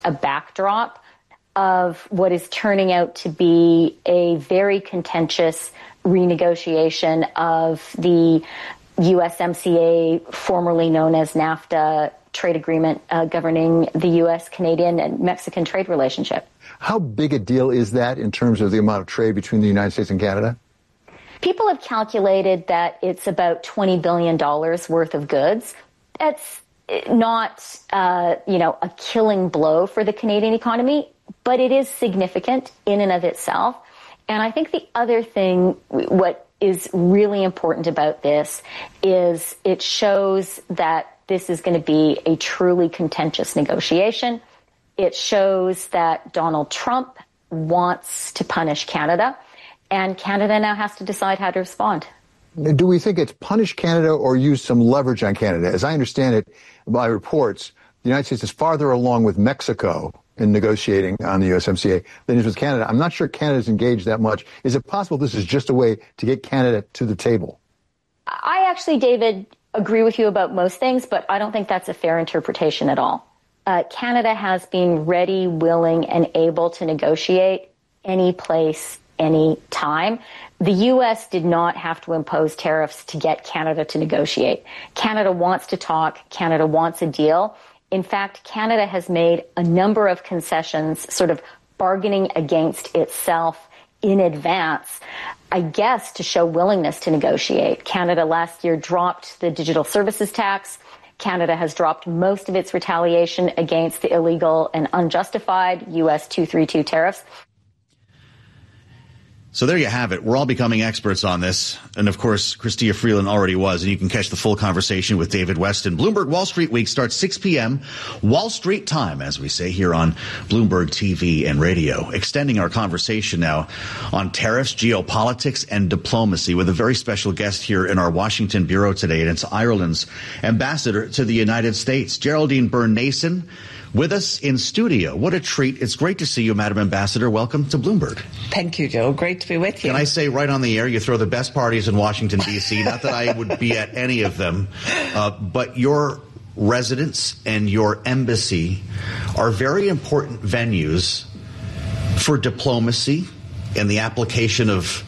a backdrop of what is turning out to be a very contentious renegotiation of the USMCA, formerly known as NAFTA, trade agreement governing the U.S., Canadian, and Mexican trade relationship. How big a deal is that in terms of the amount of trade between the United States and Canada? People have calculated that it's about $20 billion worth of goods. That's not, a killing blow for the Canadian economy, but it is significant in and of itself. And I think the other thing, what is really important about this is it shows that this is going to be a truly contentious negotiation. It shows that Donald Trump wants to punish Canada, and Canada now has to decide how to respond. Do we think it's punish Canada or use some leverage on Canada? As I understand it by reports, the United States is farther along with Mexico in negotiating on the USMCA than it is with Canada. I'm not sure Canada's engaged that much. Is it possible this is just a way to get Canada to the table? I actually, David, agree with you about most things, but I don't think that's a fair interpretation at all. Canada has been ready, willing, and able to negotiate any place, any time. The U.S. did not have to impose tariffs to get Canada to negotiate. Canada wants to talk. Canada wants a deal. In fact, Canada has made a number of concessions, sort of bargaining against itself in advance, I guess, to show willingness to negotiate. Canada last year dropped the digital services tax. Canada has dropped most of its retaliation against the illegal and unjustified U.S. 232 tariffs. So there you have it. We're all becoming experts on this. And, of course, Chrystia Freeland already was. And you can catch the full conversation with David Westin. Bloomberg Wall Street Week starts 6 p.m. Wall Street time, as we say here on Bloomberg TV and radio. Extending our conversation now on tariffs, geopolitics, and diplomacy with a very special guest here in our Washington bureau today. And it's Ireland's ambassador to the United States, Geraldine Byrne-Nason, with us in studio. What a treat. It's great to see you, Madam Ambassador. Welcome to Bloomberg. Thank you, Joe. Great to be with you. Can I say right on the air, you throw the best parties in Washington, D.C. Not that I would be at any of them, but your residence and your embassy are very important venues for diplomacy and the application of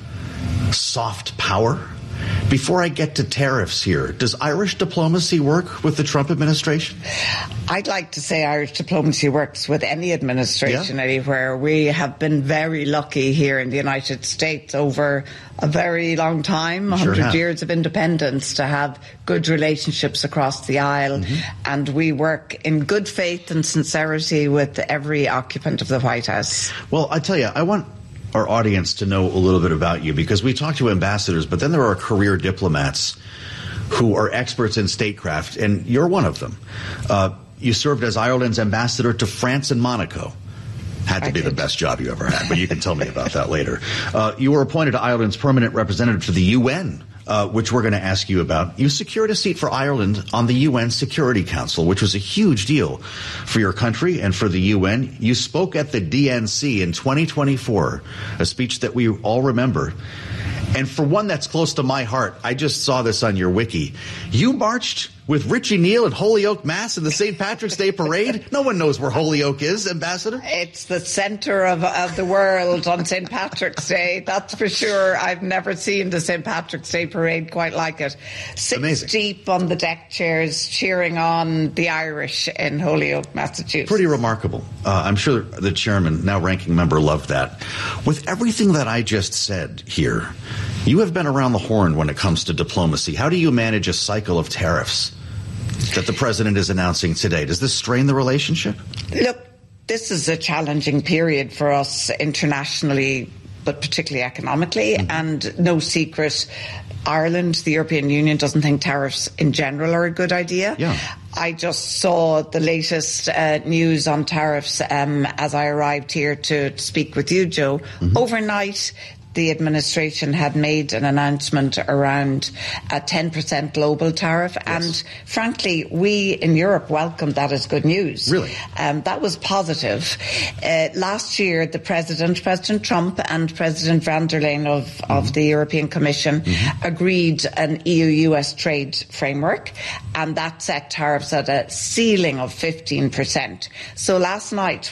soft power. Before I get to tariffs here, does Irish diplomacy work with the Trump administration? I'd like to say Irish diplomacy works with any administration anywhere. We have been very lucky here in the United States over a very long time, 100 years of independence, to have good relationships across the aisle. Mm-hmm. And we work in good faith and sincerity with every occupant of the White House. Well, I tell you, I want our audience to know a little bit about you, because we talk to ambassadors, but then there are career diplomats who are experts in statecraft, and you're one of them. You served as Ireland's ambassador to France and Monaco. Had to be the best job you ever had, but you can tell me about that later. You were appointed to Ireland's permanent representative to the UN, which we're going to ask you about. You secured a seat for Ireland on the UN Security Council, which was a huge deal for your country and for the UN. You spoke at the DNC in 2024, a speech that we all remember. And for one that's close to my heart, I just saw this on your wiki. You marched with Richie Neal at Holyoke Mass in the St. Patrick's Day Parade? No one knows where Holyoke is, Ambassador. It's the center of the world on St. Patrick's Day, that's for sure. I've never seen the St. Patrick's Day Parade quite like it. Six deep on the deck chairs cheering on the Irish in Holyoke, Massachusetts. Pretty remarkable. I'm sure the chairman, now ranking member, loved that. With everything that I just said here, you have been around the horn when it comes to diplomacy. How do you manage a cycle of tariffs that the president is announcing today? Does this strain the relationship? Look, this is a challenging period for us internationally, but particularly economically. Mm-hmm. And no secret, Ireland, the European Union, doesn't think tariffs in general are a good idea. Yeah. I just saw the latest news on tariffs as I arrived here to speak with you, Joe. Mm-hmm. Overnight, the administration had made an announcement around a 10% global tariff. Yes. And frankly, we in Europe welcomed that as good news. Really? That was positive. Last year, President Trump and President van der Leyen of the European Commission agreed an EU-US trade framework, and that set tariffs at a ceiling of 15%. So last night,